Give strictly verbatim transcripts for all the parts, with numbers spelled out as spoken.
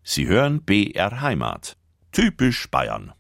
Sie hören B R Heimat. Typisch Bayern.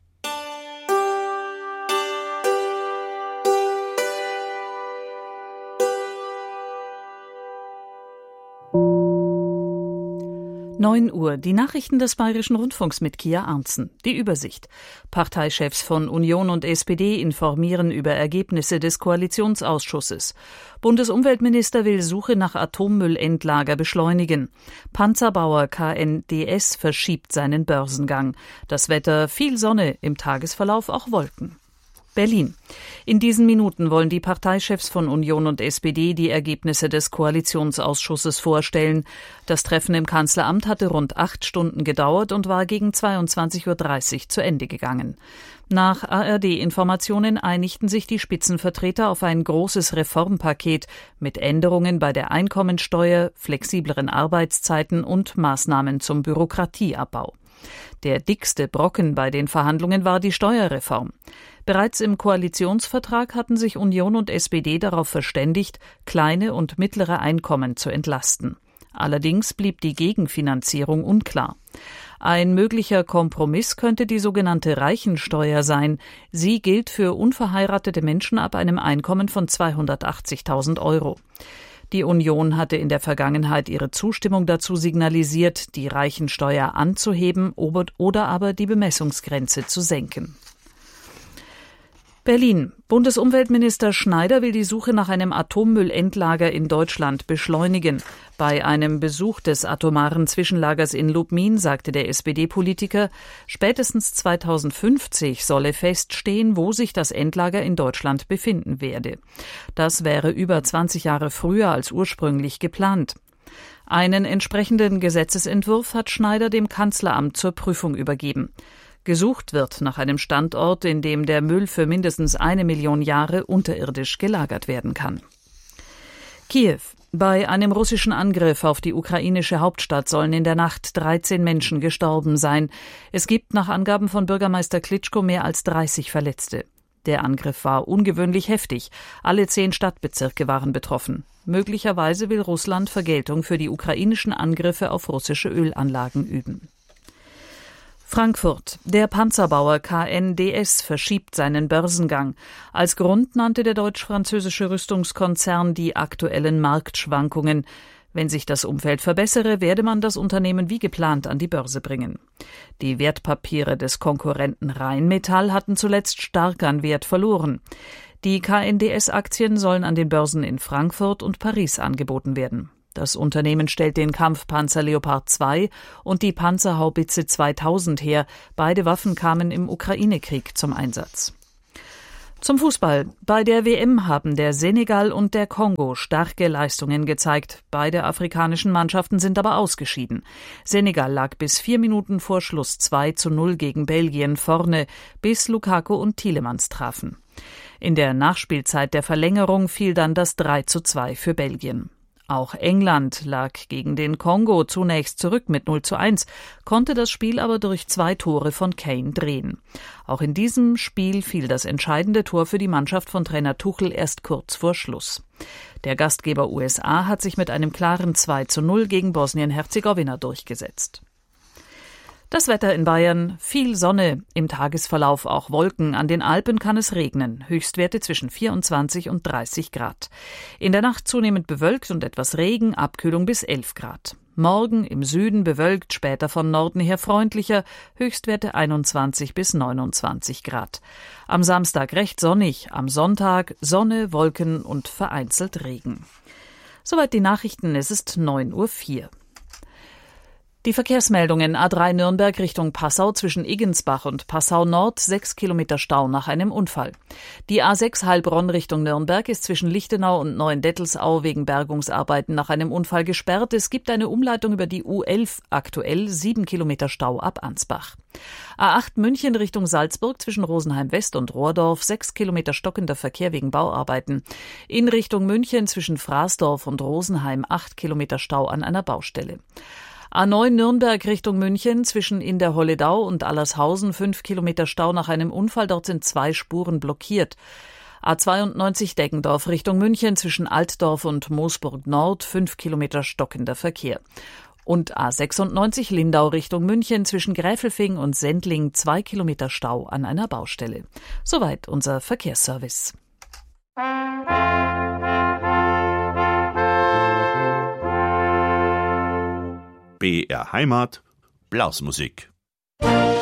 neun Uhr, die Nachrichten des Bayerischen Rundfunks mit Kia Arntzen. Die Übersicht. Parteichefs von Union und S P D informieren über Ergebnisse des Koalitionsausschusses. Bundesumweltminister will Suche nach Atommüllendlager beschleunigen. Panzerbauer K N D S verschiebt seinen Börsengang. Das Wetter, viel Sonne, im Tagesverlauf auch Wolken. Berlin. In diesen Minuten wollen die Parteichefs von Union und S P D die Ergebnisse des Koalitionsausschusses vorstellen. Das Treffen im Kanzleramt hatte rund acht Stunden gedauert und war gegen zweiundzwanzig Uhr dreißig zu Ende gegangen. Nach A R D-Informationen einigten sich die Spitzenvertreter auf ein großes Reformpaket mit Änderungen bei der Einkommensteuer, flexibleren Arbeitszeiten und Maßnahmen zum Bürokratieabbau. Der dickste Brocken bei den Verhandlungen war die Steuerreform. Bereits im Koalitionsvertrag hatten sich Union und S P D darauf verständigt, kleine und mittlere Einkommen zu entlasten. Allerdings blieb die Gegenfinanzierung unklar. Ein möglicher Kompromiss könnte die sogenannte Reichensteuer sein. Sie gilt für unverheiratete Menschen ab einem Einkommen von zweihundertachtzigtausend Euro. Die Union hatte in der Vergangenheit ihre Zustimmung dazu signalisiert, die Reichensteuer anzuheben oder aber die Bemessungsgrenze zu senken. Berlin. Bundesumweltminister Schneider will die Suche nach einem Atommüllendlager in Deutschland beschleunigen. Bei einem Besuch des atomaren Zwischenlagers in Lubmin sagte der S P D-Politiker, spätestens zweitausendfünfzig solle feststehen, wo sich das Endlager in Deutschland befinden werde. Das wäre über zwanzig Jahre früher als ursprünglich geplant. Einen entsprechenden Gesetzesentwurf hat Schneider dem Kanzleramt zur Prüfung übergeben. Gesucht wird nach einem Standort, in dem der Müll für mindestens eine Million Jahre unterirdisch gelagert werden kann. Kiew. Bei einem russischen Angriff auf die ukrainische Hauptstadt sollen in der Nacht dreizehn Menschen gestorben sein. Es gibt nach Angaben von Bürgermeister Klitschko mehr als dreißig Verletzte. Der Angriff war ungewöhnlich heftig. Alle zehn Stadtbezirke waren betroffen. Möglicherweise will Russland Vergeltung für die ukrainischen Angriffe auf russische Ölanlagen üben. Frankfurt. Der Panzerbauer K N D S verschiebt seinen Börsengang. Als Grund nannte der deutsch-französische Rüstungskonzern die aktuellen Marktschwankungen. Wenn sich das Umfeld verbessere, werde man das Unternehmen wie geplant an die Börse bringen. Die Wertpapiere des Konkurrenten Rheinmetall hatten zuletzt stark an Wert verloren. Die K N D S-Aktien sollen an den Börsen in Frankfurt und Paris angeboten werden. Das Unternehmen stellt den Kampfpanzer Leopard zwei und die Panzerhaubitze zweitausend her. Beide Waffen kamen im Ukraine-Krieg zum Einsatz. Zum Fußball. Bei der W M haben der Senegal und der Kongo starke Leistungen gezeigt. Beide afrikanischen Mannschaften sind aber ausgeschieden. Senegal lag bis vier Minuten vor Schluss zwei zu null gegen Belgien vorne, bis Lukaku und Tielemans trafen. In der Nachspielzeit der Verlängerung fiel dann das drei zu zwei für Belgien. Auch England lag gegen den Kongo zunächst zurück mit null zu eins, konnte das Spiel aber durch zwei Tore von Kane drehen. Auch in diesem Spiel fiel das entscheidende Tor für die Mannschaft von Trainer Tuchel erst kurz vor Schluss. Der Gastgeber U S A hat sich mit einem klaren zwei zu null gegen Bosnien-Herzegowina durchgesetzt. Das Wetter in Bayern, viel Sonne, im Tagesverlauf auch Wolken, an den Alpen kann es regnen, Höchstwerte zwischen vierundzwanzig und dreißig Grad. In der Nacht zunehmend bewölkt und etwas Regen, Abkühlung bis elf Grad. Morgen im Süden bewölkt, später von Norden her freundlicher, Höchstwerte einundzwanzig bis neunundzwanzig Grad. Am Samstag recht sonnig, am Sonntag Sonne, Wolken und vereinzelt Regen. Soweit die Nachrichten, es ist neun Uhr vier. Die Verkehrsmeldungen: A drei Nürnberg Richtung Passau zwischen Iggensbach und Passau Nord, sechs Kilometer Stau nach einem Unfall. Die A sechs Heilbronn Richtung Nürnberg ist zwischen Lichtenau und Neuendettelsau wegen Bergungsarbeiten nach einem Unfall gesperrt. Es gibt eine Umleitung über die U elf, aktuell sieben Kilometer Stau ab Ansbach. A acht München Richtung Salzburg zwischen Rosenheim West und Rohrdorf, sechs Kilometer stockender Verkehr wegen Bauarbeiten. In Richtung München zwischen Fraßdorf und Rosenheim, acht Kilometer Stau an einer Baustelle. A neun Nürnberg Richtung München zwischen in der Holledau und Allershausen, fünf Kilometer Stau nach einem Unfall, dort sind zwei Spuren blockiert. A zweiundneunzig Deggendorf Richtung München zwischen Altdorf und Moosburg Nord, fünf Kilometer stockender Verkehr. Und A sechsundneunzig Lindau Richtung München zwischen Gräfelfing und Sendling zwei Kilometer Stau an einer Baustelle. Soweit unser Verkehrsservice. B R Heimat, Blasmusik.